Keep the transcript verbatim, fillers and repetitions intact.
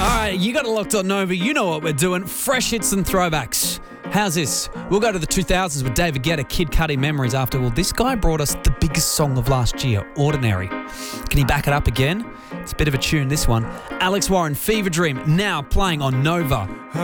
right, you got it locked on Nova. You know what we're doing. Fresh hits and throwbacks. How's this? We'll go to the two thousands with David Guetta, Kid Cudi Memories after. Well, this guy brought us the biggest song of last year, Ordinary. Can he back it up again? It's a bit of a tune, this one. Alex Warren, Fever Dream, now playing on Nova.